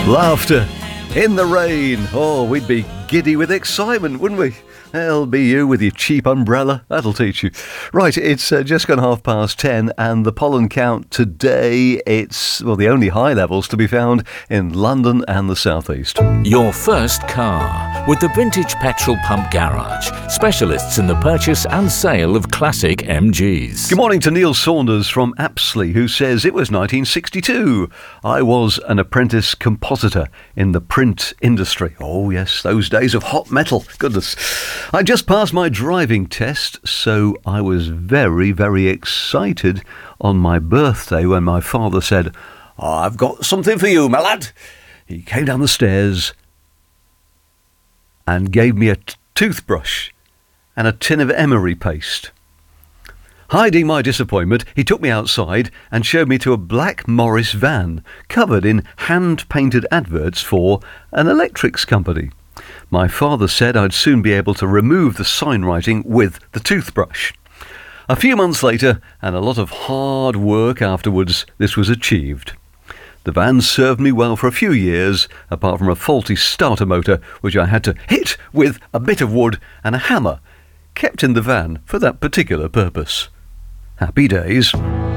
Laughter in the rain. Oh, we'd be giddy with excitement, wouldn't we? That'll be you with your cheap umbrella. That'll teach you. Right, it's just gone 10:30, and the pollen count today, it's, the only high levels to be found in London and the southeast. Your first car with the Vintage Petrol Pump Garage, specialists in the purchase and sale of classic MGs. Good morning to Neil Saunders from Apsley, who says it was 1962. I was an apprentice compositor in the print industry. Oh yes, those days of hot metal. Goodness. I just passed my driving test, so I was very, very excited on my birthday when my father said, "I've got something for you, my lad." He came down the stairs and gave me a toothbrush and a tin of emery paste. Hiding my disappointment, he took me outside and showed me to a black Morris van covered in hand-painted adverts for an electrics company. My father said I'd soon be able to remove the sign writing with the toothbrush. A few months later, and a lot of hard work afterwards, this was achieved. The van served me well for a few years, apart from a faulty starter motor, which I had to hit with a bit of wood and a hammer, kept in the van for that particular purpose. Happy days.